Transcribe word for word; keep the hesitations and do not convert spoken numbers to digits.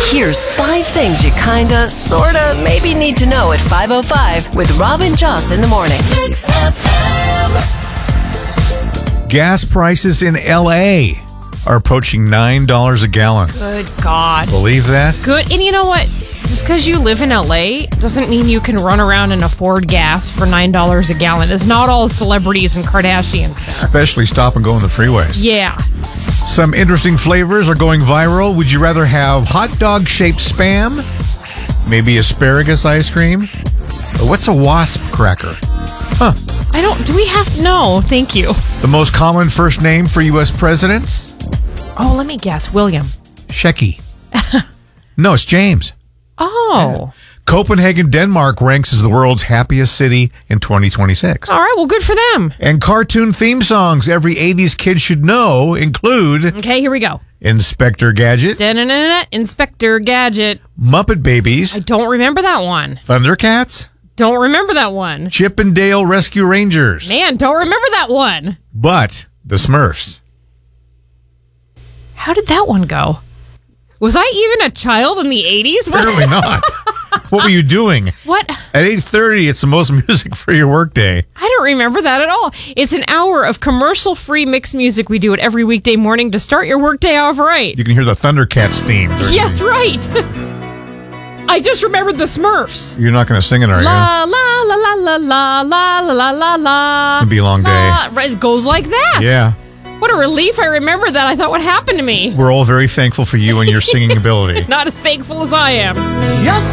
Here's five things you kinda, sorta, maybe need to know at five oh five with Rob and Joss in the morning. Mix F M. Gas prices in L A are approaching nine dollars a gallon. Good God. Believe that? Good. And you know what? Just because you live in L A doesn't mean you can run around and afford gas for nine dollars a gallon. It's not all celebrities and Kardashians there. Especially stop and go on the freeways. Yeah. Some interesting flavors are going viral. Would you rather have hot dog shaped Spam? Maybe asparagus ice cream? Or what's a wasp cracker? Huh. I don't, do we have, no, thank you. The most common first name for U S presidents? Oh, let me guess. William. Shecky. No, it's James. Oh. Copenhagen, Denmark ranks as the world's happiest city in twenty twenty-six. All right, well, good for them. And cartoon theme songs every eighties kid should know include Okay, here we go. Inspector Gadget, Da-na-na-na, Inspector Gadget. Muppet Babies, I don't remember that one. Thundercats, Don't remember that one. Chip and Dale Rescue Rangers, Man, don't remember that one. but the Smurfs. How did that one go? Was I even a child in the eighties? Apparently not. What were you doing? What? At eight thirty, it's the most music for your workday. I don't remember that at all. It's an hour of commercial-free mixed music. We do it every weekday morning to start your workday off right. You can hear the Thundercats theme. during Yes, the- right. I just remembered the Smurfs. You're not going to sing it, are you? La la la la la la la la la la. It's going to be a long day. La. Right, it goes like that. Yeah. What a relief I remember that. I thought, what happened to me? We're all very thankful for you and your singing ability. Not as thankful as I am. Yes.